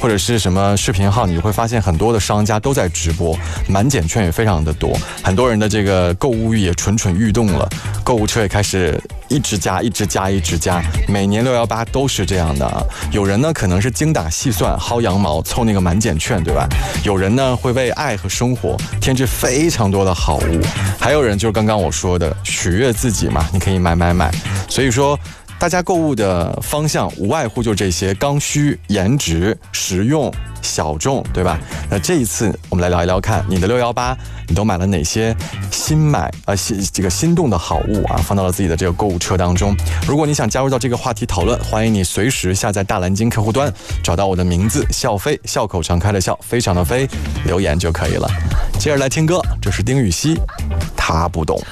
或者是什么视频号，你会发现很多的商家都在直播，满减券也非常的多，很多人的这个购物欲也蠢蠢欲动了，购物车也开始一直加，每年618都是这样的啊。有人呢可能是精打细算薅羊毛凑那个满减券，对吧？有人呢会为爱和生活添置非常多的好物，还有人就是刚刚我说的取悦自己嘛，你可以买。所以说大家购物的方向无外乎就这些：刚需、颜值、实用、小众，对吧？那这一次我们来聊一聊看，你的618你都买了哪些心动的好物啊，放到了自己的这个购物车当中。如果你想加入到这个话题讨论，欢迎你随时下载大蓝鲸客户端，找到我的名字笑飞，笑口常开的笑，非常的飞，留言就可以了。接着来听歌，这是丁禹兮，他不懂。